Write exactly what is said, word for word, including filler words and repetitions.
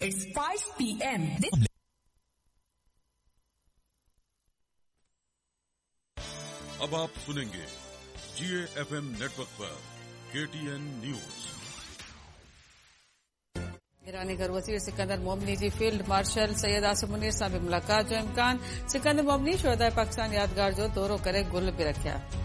It's five p m अब आप सुनेंगे जीए एफएम नेटवर्क पर केटीएन न्यूज। ईरानी घर वज़ीर सिकंदर मोमिनी जी फील्ड मार्शल सैयद आसिम मुनीर सां बि मुलाक़ात जो इम्कान। सिकंदर मोमिनी शोहदाए पाकिस्तान यादगार जो दौरो करे गुल बि रखिया।